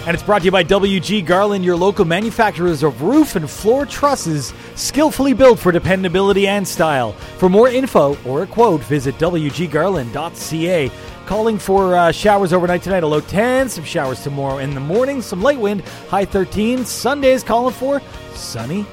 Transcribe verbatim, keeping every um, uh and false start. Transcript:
And it's brought to you by W G Garland, your local manufacturers of roof and floor trusses, skillfully built for dependability and style. For more info or a quote, visit w g garland dot c a. Calling for uh, showers overnight tonight, a low ten. Some showers tomorrow in the morning. Some light wind, high thirteen. Sunday's calling for sunny